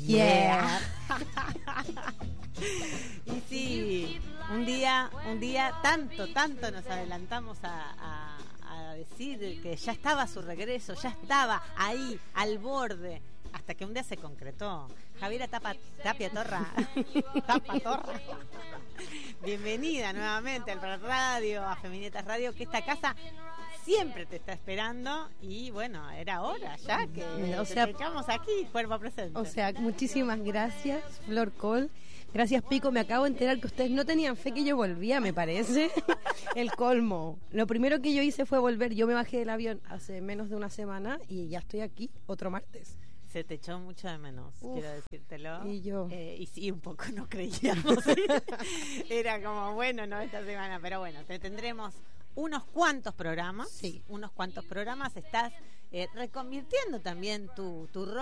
Yeah. Y sí, un día tanto nos adelantamos a decir que ya estaba su regreso, ya estaba ahí, al borde, hasta que un día se concretó. Javiera Tapia Torra. Tapa Torra. Bienvenida nuevamente al Radio, a Feminetas Radio, que esta casa siempre te está esperando y bueno, era hora ya que te tengamos aquí, cuerpo presente. O sea, muchísimas gracias, Flor Col. Gracias, Pico. Me acabo de enterar que ustedes no tenían fe que yo volvía, me parece. El colmo. Lo primero que yo hice fue volver. Yo me bajé del avión hace menos de una semana y ya estoy aquí, otro martes. Se te echó mucho de menos, quiero decírtelo. Y yo. Y sí, un poco no creíamos. Era como, bueno, no esta semana, pero bueno, te tendremos unos cuantos programas. Sí. Unos cuantos programas. Estás reconvirtiendo también tu rol